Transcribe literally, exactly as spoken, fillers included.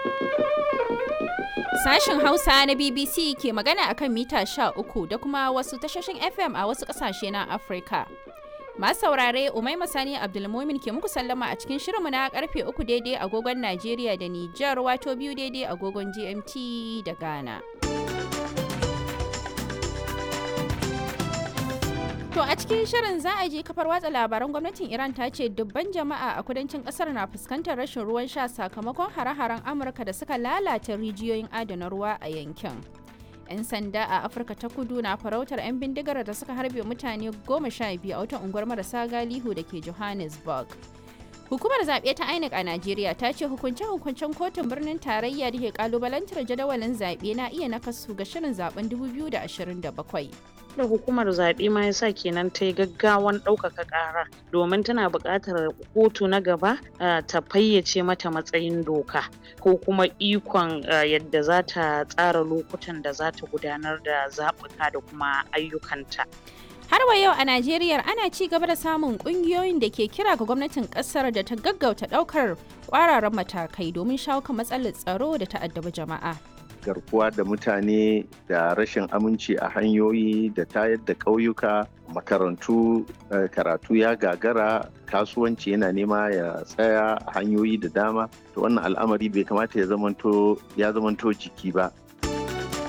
Sashen Hausa na B B C ke magana akan mita sha uku da kuma wasu tashoshin F M a wasu ƙasashe na Afirka. Masu saurare Umaima Sani Abdulmumin ke muku sallama a cikin shirinmu na karfe uku daidai agogon Najeriya da Nijar wato biyu daidai agogon G M T da Ghana. To a cikin shirin za a je kafar watsa labaran gwamnatin Iran ta ce dubban jama'a a kudancin kasar na fuskantar rashin ruwan sha sakamakon hare-haren Amurka da suka lalata rijiyoyin adana ruwa a yankin. 'Yan sanda a Afirka ta kudu na farautar 'yan bindigar da suka harbe mutane goma sha biyu a wata unguwar marasa galihu da ke Johannesburg. Hukumar zaɓe ta I N E C a Najeriya ta ce hukunce-hukuncen kotun birnin tarayya da ke kalubalantar jadawalin zaɓe na iya nakasu ga shirin zaben dubu biyu da ashirin da bakwai. da hukumar zaɓe ma ya sa kenan ta yi gaggawan ɗaukaka ƙara domin tana buƙatar kotu na gaba ta fayyace mata matsayin doka ko kuma ikon yadda za ta tsara lokutan da za ta gudanar da zaɓuka da kuma ayyukanta. Har wa yau a Najeriya ana ci gaba da samun kungiyoyin da ke kira ga gwamnatin kasar da ta gaggauta daukar kwararan matakai domin shawo kan matsalar tsaro da ta addabi jama'a. Garkuwa da mutane da rashin aminci a hanyoyi da tayar da ƙauyuka, makarantu karatu ya gagara, kasuwanci yana nema ya tsaya a hanyoyi da dama. To wannan al'amari bai kamata ya zamanto ya zamanto jiki ba.